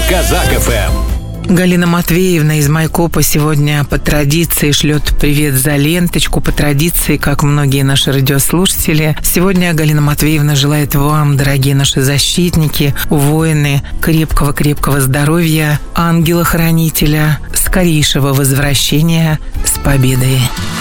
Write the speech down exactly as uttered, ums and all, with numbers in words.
Казак эф эм. Галина Матвеевна из Майкопа сегодня по традиции шлет привет за ленточку. По традиции, как многие наши радиослушатели. Сегодня Галина Матвеевна желает вам, дорогие наши защитники, воины, крепкого-крепкого здоровья, ангела-хранителя, скорейшего возвращения с победой.